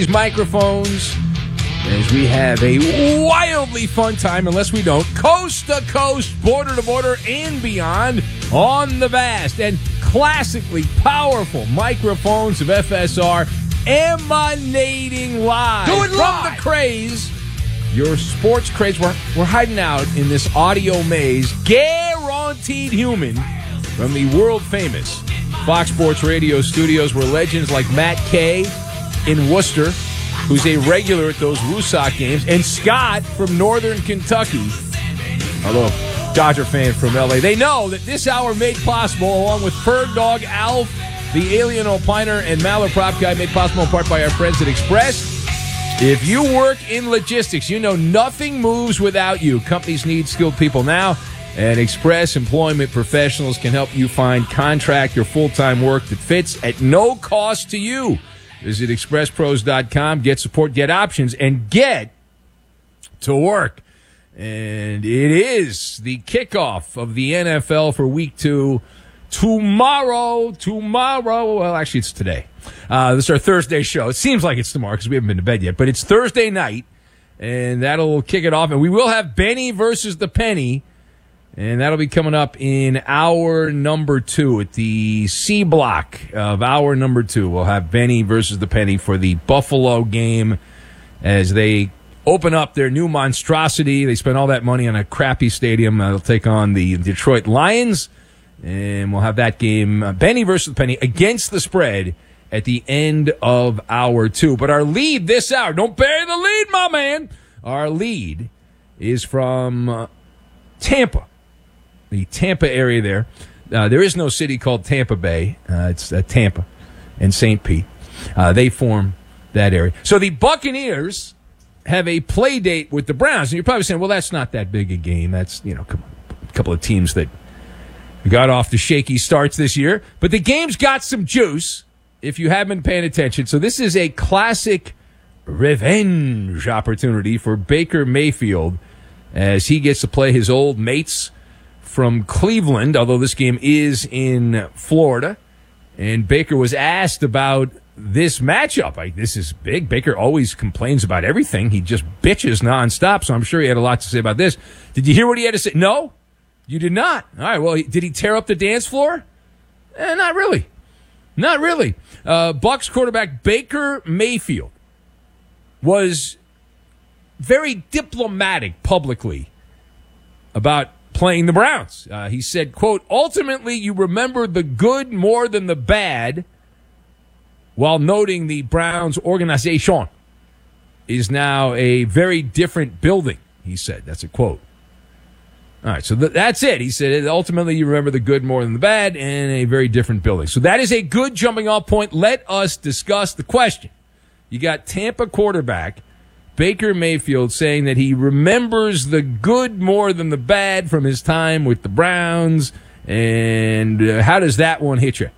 these microphones as we have a wildly fun time, unless we don't, coast to coast, border to border, and beyond on the vast and classically powerful microphones of FSR, emanating live from the craze. Your sports craze. We're hiding out in this audio maze, guaranteed human, from the world-famous Fox Sports Radio studios, where legends like Matt Kay in Worcester, who's a regular at those Woosok games, and Scott from Northern Kentucky, although Dodger fan from L.A., they know that this hour made possible, along with Ferg Dog, Alf, the Alien Opiner, and Malaprop Guy, made possible in part by our friends at Express. If you work in logistics, you know nothing moves without you. Companies need skilled people now, and Express Employment Professionals can help you find contract or full-time work that fits at no cost to you. Visit expresspros.com, get support, get options, and get to work. And it is the kickoff of the NFL for Week 2 tomorrow. Well, actually, it's today. This is our Thursday show. It seems like it's tomorrow because we haven't been to bed yet, but it's Thursday night, and that'll kick it off. And we will have Benny versus the Penny, and that'll be coming up in hour number 2 at the C block of hour number 2. We'll have Benny versus the Penny for the Buffalo game as they open up their new monstrosity. They spent all that money on a crappy stadium. They'll take on the Detroit Lions, and we'll have that game, Benny versus the Penny, against the spread at the end of hour 2. But our lead this hour, don't bury the lead, my man. Our lead is from Tampa. The Tampa area there. There is no city called Tampa Bay. It's Tampa and St. Pete. They form that area. So the Buccaneers have a play date with the Browns. And you're probably saying, well, that's not that big a game. That's, come on, a couple of teams that got off the shaky starts this year. But the game's got some juice if you haven't been paying attention. So this is a classic revenge opportunity for Baker Mayfield as he gets to play his old mates from Cleveland, although this game is in Florida. And Baker was asked about this matchup. This is big. Baker always complains about everything. He just bitches nonstop, so I'm sure he had a lot to say about this. Did you hear what he had to say? No, you did not. All right, well, did he tear up the dance floor? Not really. Not really. Bucs quarterback Baker Mayfield was very diplomatic publicly about playing the Browns. He said, quote, ultimately you remember the good more than the bad, while noting the Browns organization is now a very different building, he said. That's a quote. All right, so that's it. He said, ultimately you remember the good more than the bad and a very different building. So that is a good jumping off point. Let us discuss the question. You got Tampa quarterback Baker Mayfield saying that he remembers the good more than the bad from his time with the Browns. And how does that one hit you?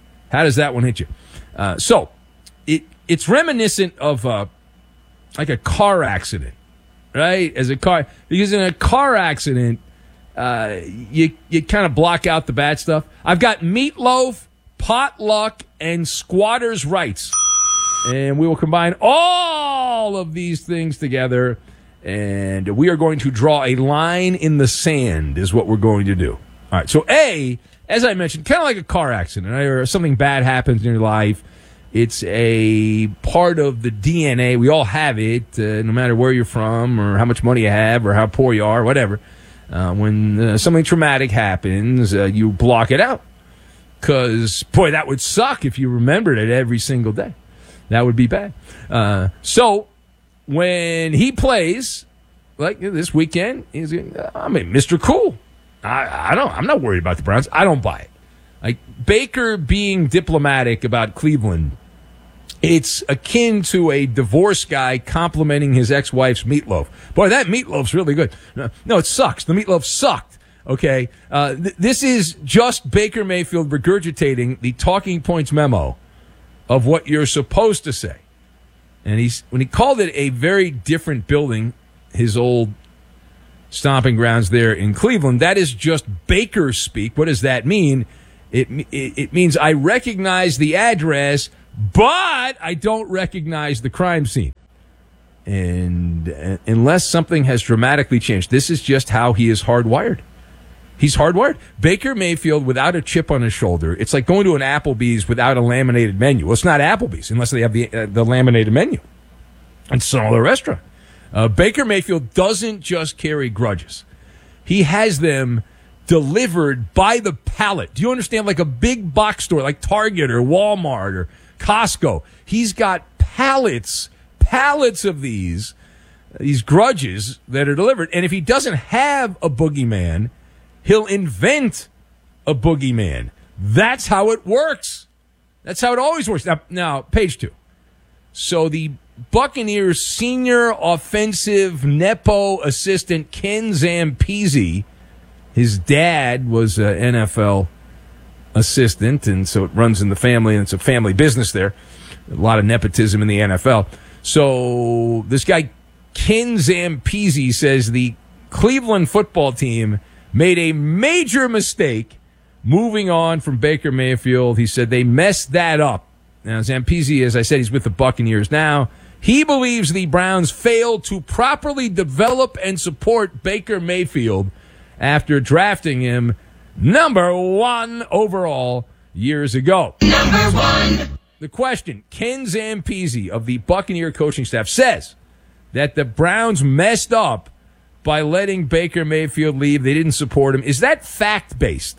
So it's reminiscent of like a car accident, right? Because in a car accident, you kind of block out the bad stuff. I've got meatloaf, potluck, and squatters' rights. And we will combine all of these things together, and we are going to draw a line in the sand is what we're going to do. All right, so as I mentioned, kind of like a car accident, or something bad happens in your life. It's a part of the DNA. We all have it, no matter where you're from or how much money you have or how poor you are, whatever. When something traumatic happens, you block it out. Because, boy, that would suck if you remembered it every single day. That would be bad. So when he plays, like this weekend, Mr. Cool. I'm not worried about the Browns. I don't buy it. Like Baker being diplomatic about Cleveland, it's akin to a divorce guy complimenting his ex-wife's meatloaf. Boy, that meatloaf's really good. No, it sucks. The meatloaf sucked. Okay, this is just Baker Mayfield regurgitating the talking points memo of what you're supposed to say. And when he called it a very different building, his old stomping grounds there in Cleveland, that is just Baker speak. What does that mean? It means I recognize the address, but I don't recognize the crime scene. And unless something has dramatically changed, this is just how he is hardwired. He's hardwired. Baker Mayfield without a chip on his shoulder. It's like going to an Applebee's without a laminated menu. Well, it's not Applebee's unless they have the laminated menu. It's some other restaurant. Baker Mayfield doesn't just carry grudges. He has them delivered by the pallet. Do you understand? Like a big box store like Target or Walmart or Costco. He's got pallets of these grudges that are delivered. And if he doesn't have a boogeyman, he'll invent a boogeyman. That's how it works. That's how it always works. Now page 2. So the Buccaneers senior offensive Nepo assistant Ken Zampese, his dad was an NFL assistant, and so it runs in the family, and it's a family business there. A lot of nepotism in the NFL. So this guy, Ken Zampese, says the Cleveland football team made a major mistake moving on from Baker Mayfield. He said they messed that up. Now, Zampese, as I said, he's with the Buccaneers now. He believes the Browns failed to properly develop and support Baker Mayfield after drafting him number 1 overall years ago. Number 1. The question, Ken Zampese of the Buccaneer coaching staff says that the Browns messed up by letting Baker Mayfield leave. They didn't support him. Is that fact-based?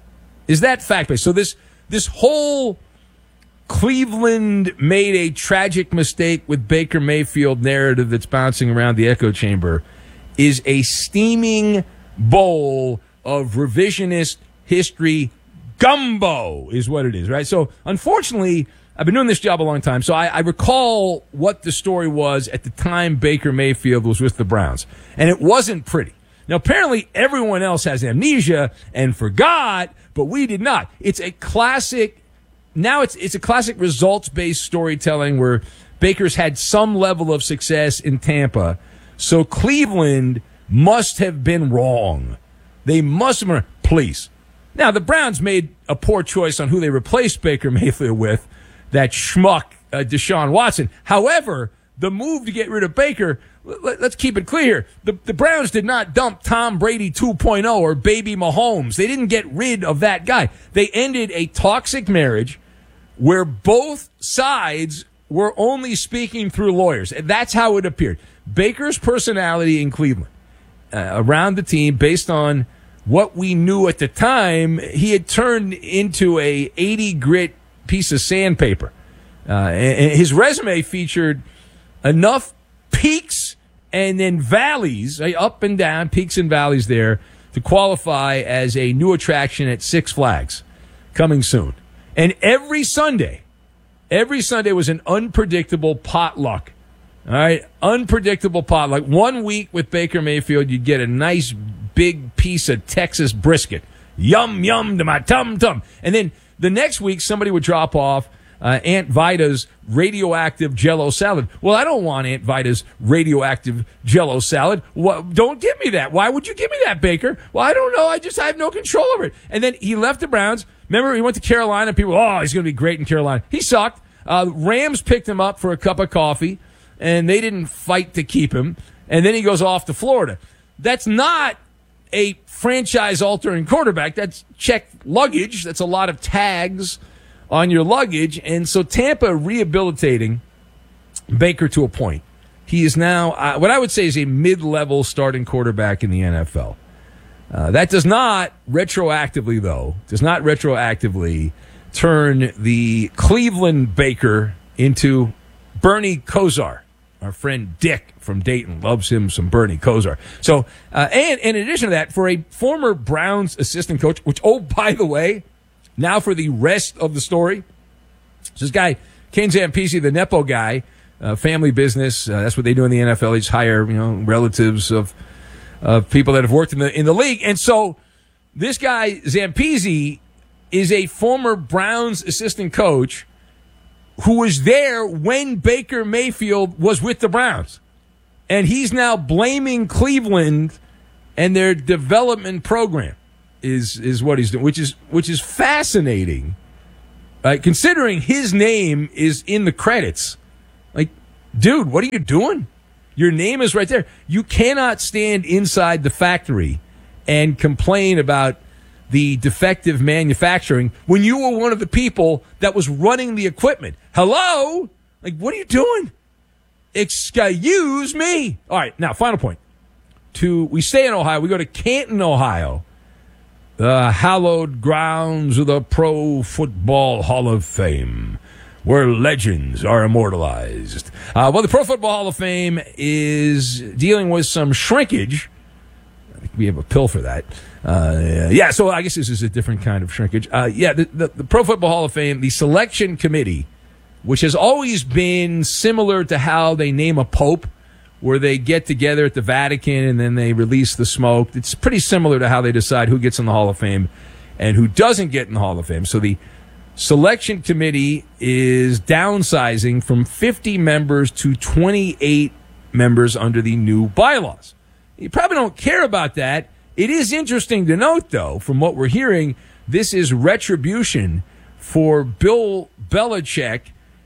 So this whole Cleveland made a tragic mistake with Baker Mayfield narrative that's bouncing around the echo chamber is a steaming bowl of revisionist history gumbo is what it is, right? So, unfortunately, I've been doing this job a long time, so I recall what the story was at the time Baker Mayfield was with the Browns, and it wasn't pretty. Now, apparently, everyone else has amnesia and forgot, but we did not. It's a classic. Now it's a classic results-based storytelling where Baker's had some level of success in Tampa, so Cleveland must have been wrong. They must have been. Please. Now, the Browns made a poor choice on who they replaced Baker Mayfield with, that schmuck Deshaun Watson. However, the move to get rid of Baker, let's keep it clear, the Browns did not dump Tom Brady 2.0 or baby Mahomes. They didn't get rid of that guy. They ended a toxic marriage where both sides were only speaking through lawyers. That's how it appeared. Baker's personality in Cleveland, around the team, based on what we knew at the time, he had turned into a 80 grit piece of sandpaper. And his resume featured enough peaks and then valleys, up and down, peaks and valleys there, to qualify as a new attraction at Six Flags coming soon. And every Sunday was an unpredictable potluck. All right, unpredictable potluck. 1 week with Baker Mayfield, you'd get a nice big piece of Texas brisket. Yum, yum to my tum-tum. And then the next week, somebody would drop off Aunt Vida's radioactive Jell-O salad. Well, I don't want Aunt Vida's radioactive Jell-O salad. Don't give me that. Why would you give me that, Baker? Well, I don't know. I have no control over it. And then he left the Browns. Remember, he went to Carolina. People, he's going to be great in Carolina. He sucked. Rams picked him up for a cup of coffee, and they didn't fight to keep him. And then he goes off to Florida. That's not a franchise-altering quarterback. That's checked luggage. That's a lot of tags on your luggage. And so Tampa rehabilitating Baker to a point. He is now what I would say is a mid-level starting quarterback in the NFL. That does not retroactively turn the Cleveland Baker into Bernie Kosar. Our friend Dick from Dayton loves him some Bernie Kosar. So, and in addition to that, for a former Browns assistant coach, which, by the way, now for the rest of the story, this guy, Ken Zampese, the Nepo guy, family business, that's what they do in the NFL. They just hire, relatives of people that have worked in the league. And so this guy, Zampese, is a former Browns assistant coach who was there when Baker Mayfield was with the Browns. And he's now blaming Cleveland and their development program is what he's doing, which is fascinating Considering his name is in the credits, like, dude, what are you doing? Your name is right there. You cannot stand inside the factory and complain about the defective manufacturing when you were one of the people that was running the equipment. Hello? Like, what are you doing? Excuse me. All right, now, final point. We stay in Ohio. We go to Canton, Ohio, the hallowed grounds of the Pro Football Hall of Fame, where legends are immortalized. Well, the Pro Football Hall of Fame is dealing with some shrinkage. I think we have a pill for that. So I guess this is a different kind of shrinkage. The Pro Football Hall of Fame, the selection committee, which has always been similar to how they name a pope, where they get together at the Vatican and then they release the smoke. It's pretty similar to how they decide who gets in the Hall of Fame and who doesn't get in the Hall of Fame. So the selection committee is downsizing from 50 members to 28 members under the new bylaws. You probably don't care about that. It is interesting to note, though, from what we're hearing, this is retribution for Bill Belichick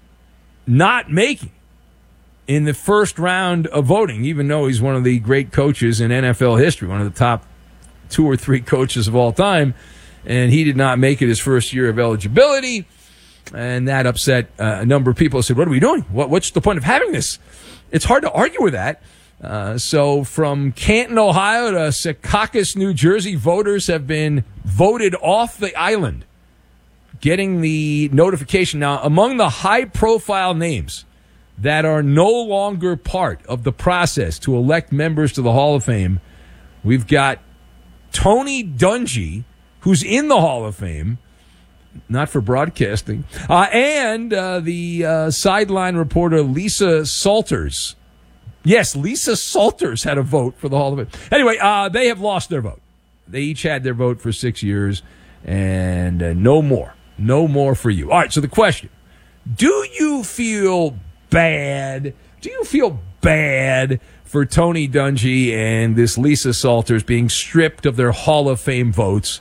not making in the first round of voting, even though he's one of the great coaches in NFL history, one of the top 2 or 3 coaches of all time, and he did not make it his first year of eligibility, and that upset a number of people. Said, what are we doing? What's the point of having this? It's hard to argue with that. So from Canton, Ohio to Secaucus, New Jersey, voters have been voted off the island, getting the notification. Now, among the high-profile names that are no longer part of the process to elect members to the Hall of Fame, we've got Tony Dungy, who's in the Hall of Fame, not for broadcasting, and the sideline reporter Lisa Salters. Yes, Lisa Salters had a vote for the Hall of Fame. Anyway, they have lost their vote. They each had their vote for 6 years, and no more. No more for you. All right, so the question, do you feel bad? Do you feel bad for Tony Dungy and this Lisa Salters being stripped of their Hall of Fame votes?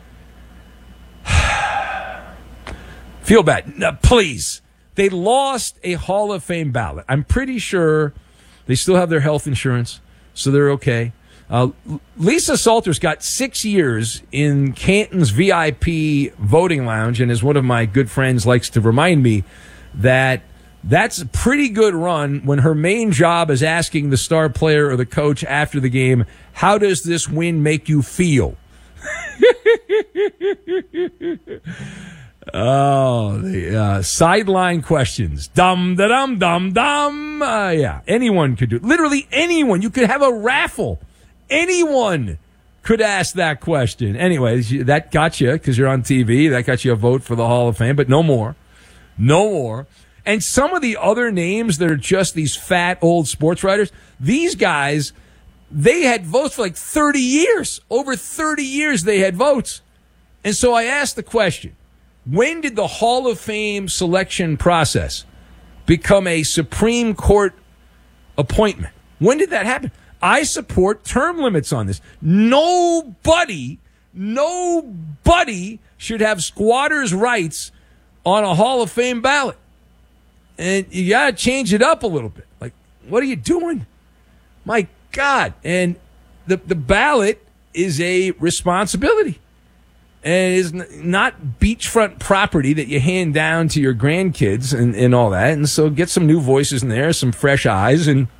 Feel bad. No, please. They lost a Hall of Fame ballot. I'm pretty sure they still have their health insurance, so they're okay. Lisa Salters got 6 years in Canton's VIP voting lounge, and as one of my good friends likes to remind me, that's a pretty good run when her main job is asking the star player or the coach after the game, how does this win make you feel? The sideline questions. Dum-da-dum-dum-dum. Yeah, anyone could do it. Literally anyone. You could have a raffle. Anyone could ask that question. Anyway, that got you because you're on TV. That got you a vote for the Hall of Fame, but no more. No more. And some of the other names that are just these fat old sports writers, these guys, they had votes for like 30 years. Over 30 years they had votes. And so I asked the question, when did the Hall of Fame selection process become a Supreme Court appointment? When did that happen? I support term limits on this. Nobody should have squatters' rights on a Hall of Fame ballot. And you got to change it up a little bit. Like, what are you doing? My God. And the ballot is a responsibility. And it is not beachfront property that you hand down to your grandkids and all that. And so get some new voices in there, some fresh eyes. And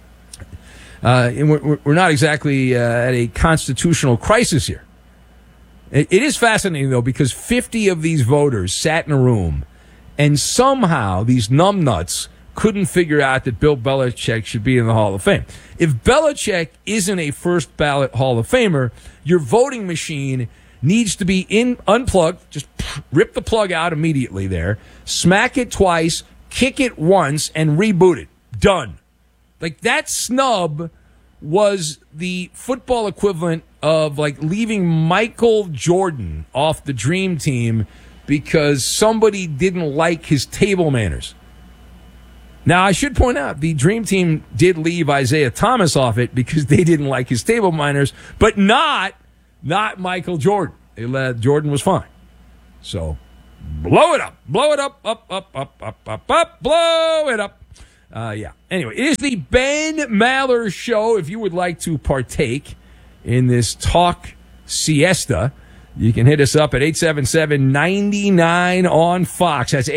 we're not exactly at a constitutional crisis here. It is fascinating, though, because 50 of these voters sat in a room, and somehow these numbnuts couldn't figure out that Bill Belichick should be in the Hall of Fame. If Belichick isn't a first ballot Hall of Famer, your voting machine needs to be unplugged. Just rip the plug out immediately there, smack it twice, kick it once, and reboot it. Done. Like, that snub was the football equivalent of, like, leaving Michael Jordan off the Dream Team because somebody didn't like his table manners. Now, I should point out, the Dream Team did leave Isaiah Thomas off it because they didn't like his table manners, but not Michael Jordan. Jordan was fine. So, blow it up. Blow it up, up, blow it up. Yeah. Anyway, it is the Ben Maller Show. If you would like to partake in this talk siesta, you can hit us up at 877-99 on Fox. That's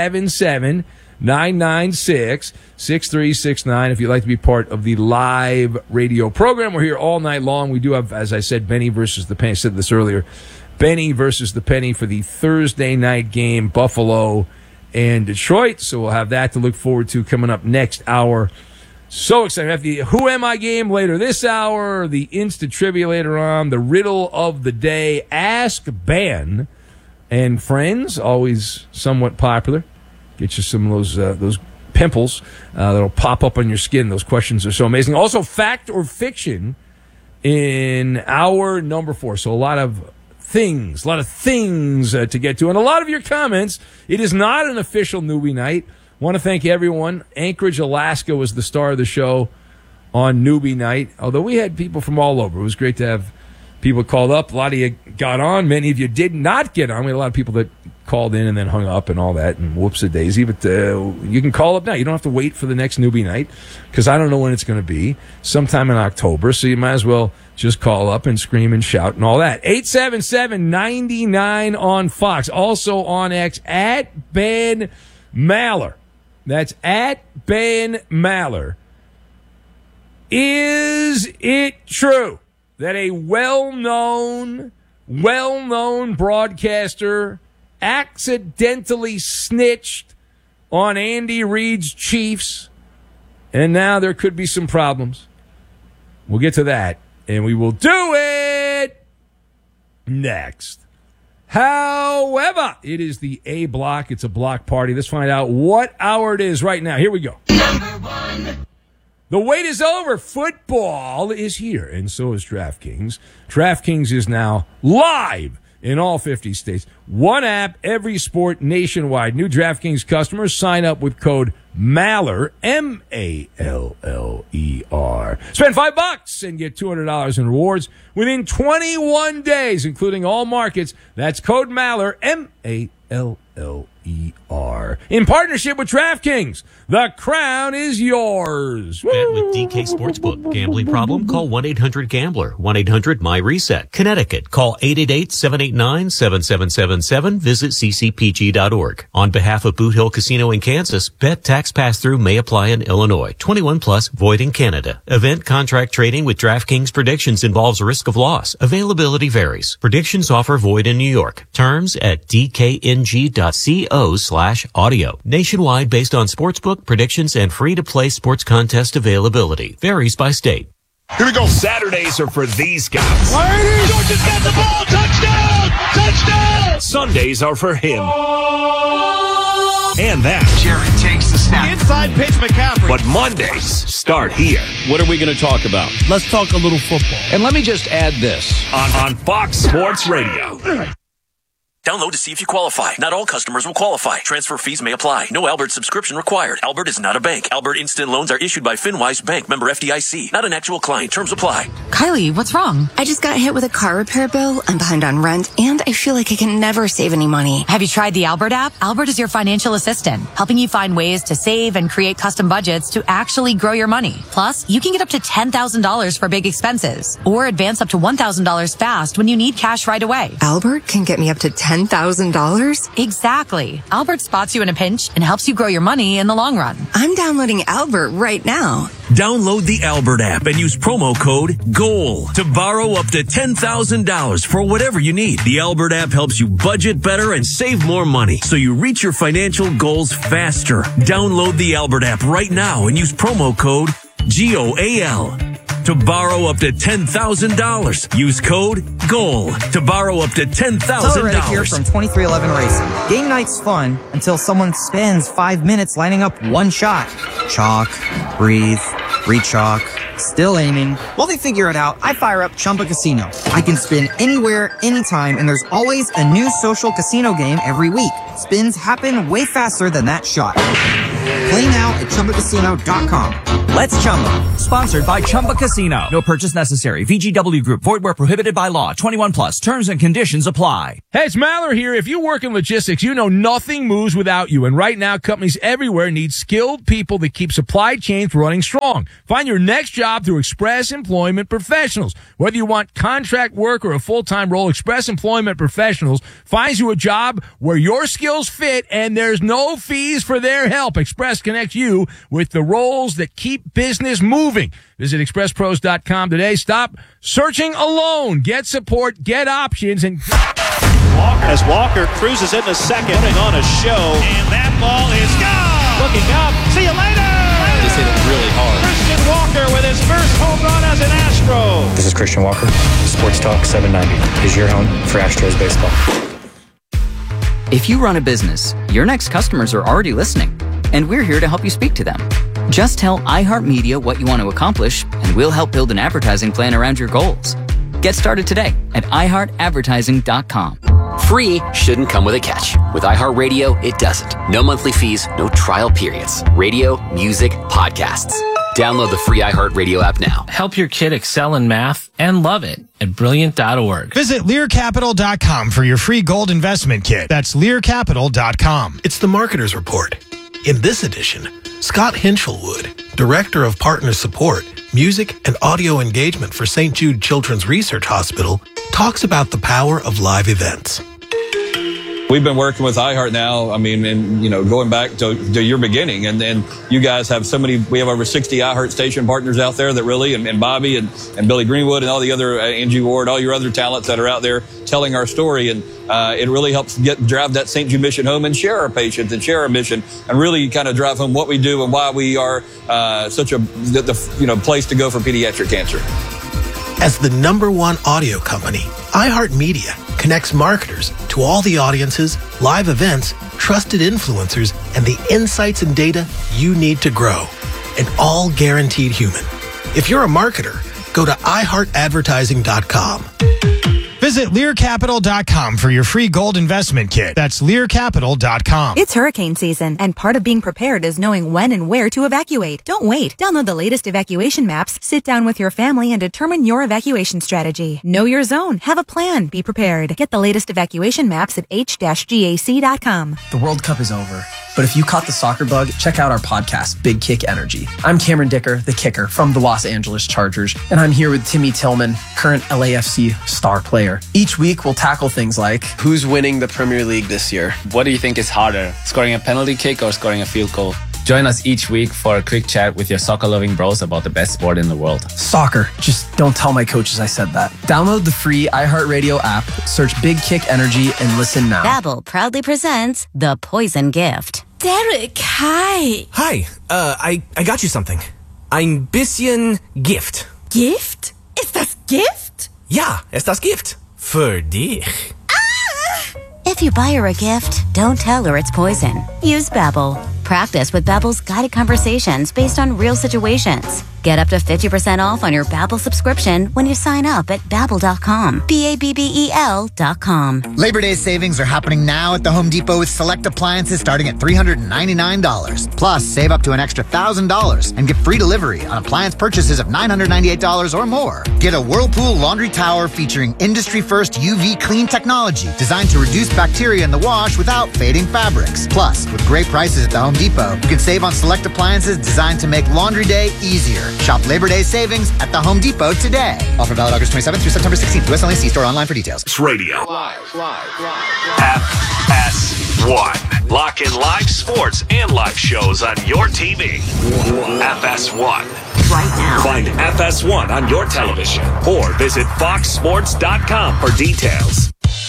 877-996-6369. If you'd like to be part of the live radio program, we're here all night long. We do have, as I said, Benny versus the Penny. I said this earlier. Benny versus the Penny for the Thursday night game, Buffalo and Detroit. So we'll have that to look forward to coming up next hour. So excited. We have the Who Am I game later this hour, the Insta Trivia later on, the Riddle of the Day, Ask Ben and Friends, always somewhat popular. Get you some of those pimples that'll pop up on your skin. Those questions are so amazing. Also, Fact or Fiction in hour number 4. So a lot of things to get to. And a lot of your comments. It is not an official newbie night. Want to thank everyone. Anchorage, Alaska was the star of the show on newbie night. Although we had people from all over. It was great to have people called up. A lot of you got on. Many of you did not get on. We had a lot of people that called in and then hung up and all that. And whoops-a-daisy. But you can call up now. You don't have to wait for the next newbie night because I don't know when it's going to be. Sometime in October. So you might as well just call up and scream and shout and all that. 877-99 on Fox. Also on X, at Ben Maller. That's at Ben Maller. Is it true that a well-known broadcaster accidentally snitched on Andy Reid's Chiefs, and now there could be some problems? We'll get to that, and we will do it next. However, it is the A block. It's a block party. Let's find out what hour it is right now. Here we go. Number 1. The wait is over. Football is here, and so is DraftKings. DraftKings is now live in all 50 states. One app, every sport nationwide. New DraftKings customers sign up with code Maller, M-A-L-L-E-R. Spend $5 and get $200 in rewards within 21 days, including all markets. That's code Maller, M-A-L-L-E-R. In partnership with DraftKings, the crown is yours. Bet with DK Sportsbook. Gambling problem? Call 1-800-GAMBLER. 1-800-MY-RESET. Connecticut. Call 888-789-7777. Visit ccpg.org. On behalf of Boot Hill Casino in Kansas, bet tax pass-through may apply in Illinois. 21 plus, void in Canada. Event contract trading with DraftKings predictions involves risk of loss. Availability varies. Predictions offer void in New York. Terms at dkng.co/audio. Nationwide based on sportsbook predictions and free-to-play sports contest availability. Varies by state. Here we go. Saturdays are for these guys. Georgia's got the ball. Touchdown! Touchdown! Sundays are for him. And that. Jarrett takes the snap. Inside pitch, McCaffrey. But Mondays start here. What are we going to talk about? Let's talk a little football. And let me just add this. On Fox Sports Radio. Download to see if you qualify. Not all customers will qualify. Transfer fees may apply. No Albert subscription required. Albert is not a bank. Albert Instant Loans are issued by FinWise Bank, member FDIC. Not an actual client. Terms apply. Kylie, what's wrong? I just got hit with a car repair bill. I'm behind on rent, and I feel like I can never save any money. Have you tried the Albert app? Albert is your financial assistant, helping you find ways to save and create custom budgets to actually grow your money. Plus, you can get up to $10,000 for big expenses, or advance up to $1,000 fast when you need cash right away. Albert can get me up to $10,000? Exactly. Albert spots you in a pinch and helps you grow your money in the long run. I'm downloading Albert right now. Download the Albert app and use promo code GOAL to borrow up to $10,000 for whatever you need. The Albert app helps you budget better and save more money so you reach your financial goals faster. Download the Albert app right now and use promo code GOAL to borrow up to $10,000. Use code GOAL to borrow up to $10,000. Right here from 2311 Racing. Game night's fun until someone spends 5 minutes lining up one shot. Chalk, breathe, re-chalk, still aiming. While they figure it out, I fire up Chumba Casino. I can spin anywhere, anytime, and there's always a new social casino game every week. Spins happen way faster than that shot. Play now at ChumbaCasino.com. Let's Chumba. Sponsored by Chumba Casino. No purchase necessary. VGW Group. Void where prohibited by law. 21 plus. Terms and conditions apply. Hey, it's Maller here. If you work in logistics, you know nothing moves without you. And right now, companies everywhere need skilled people that keep supply chains running strong. Find your next job through Express Employment Professionals. Whether you want contract work or a full-time role, Express Employment Professionals finds you a job where your skills fit and there's no fees for their help. Express connects you with the roles that keep business moving. Visit expresspros.com today. Stop searching alone. Get support, get options, and as Walker cruises into second, putting on a show, and that ball is gone. Looking up, see you later. Just hit it really hard. Christian Walker with his first home run as an Astro. This is Christian Walker. Sports Talk 790 is your home for Astros baseball. If you run a business, your next customers are already listening, and we're here to help you speak to them. Just tell iHeartMedia what you want to accomplish, and we'll help build an advertising plan around your goals. Get started today at iHeartAdvertising.com. Free shouldn't come with a catch. With iHeartRadio, it doesn't. No monthly fees, no trial periods. Radio, music, podcasts. Download the free iHeartRadio app now. Help your kid excel in math and love it at Brilliant.org. Visit LearCapital.com for your free gold investment kit. That's LearCapital.com. It's the Marketer's Report. In this edition, Scott Hinchelwood, Director of Partner Support, Music and Audio Engagement for St. Jude Children's Research Hospital, talks about the power of live events. We've been working with iHeart now, going back to your beginning, and then you guys have so many, we have over 60 iHeart station partners out there that really, and Bobby and Billy Greenwood and all the other, Angie Ward, all your other talents that are out there telling our story, and it really helps drive that St. Jude mission home and share our patients and share our mission, and really kind of drive home what we do and why we are such a place to go for pediatric cancer. As the #1 audio company, iHeartMedia connects marketers to all the audiences, live events, trusted influencers, and the insights and data you need to grow. And all guaranteed human. If you're a marketer, go to iHeartAdvertising.com. Visit LearCapital.com for your free gold investment kit. That's LearCapital.com. It's hurricane season, and part of being prepared is knowing when and where to evacuate. Don't wait. Download the latest evacuation maps, sit down with your family, and determine your evacuation strategy. Know your zone. Have a plan. Be prepared. Get the latest evacuation maps at h-gac.com. The World Cup is over, but if you caught the soccer bug, check out our podcast, Big Kick Energy. I'm Cameron Dicker, the kicker from the Los Angeles Chargers, and I'm here with Timmy Tillman, current LAFC star player. Each week, we'll tackle things like, who's winning the Premier League this year? What do you think is harder, scoring a penalty kick or scoring a field goal? Join us each week for a quick chat with your soccer-loving bros about the best sport in the world. Soccer. Just don't tell my coaches I said that. Download the free iHeartRadio app, search Big Kick Energy, and listen now. Babbel proudly presents The Poison Gift. Derek, hi. Hi, I got you something. Ein bisschen Gift. Gift? Ist das Gift? Ja, ist das Gift. Für dich. If you buy her a gift, don't tell her it's poison. Use Babbel. Practice with Babbel's guided conversations based on real situations. Get up to 50% off on your Babbel subscription when you sign up at Babbel.com. Babbel.com. Labor Day savings are happening now at the Home Depot with select appliances starting at $399. Plus, save up to an extra $1,000 and get free delivery on appliance purchases of $998 or more. Get a Whirlpool laundry tower featuring industry-first UV clean technology designed to reduce bacteria in the wash without fading fabrics. Plus, with great prices at the Home Depot, you can save on select appliances designed to make laundry day easier. Shop Labor Day savings at the Home Depot today. Offer valid August 27th through September 16th. US only. See store online for details. It's radio. FS1. Lock in live sports and live shows on your TV. FS1. Right now. Find FS1 on your television or visit foxsports.com for details.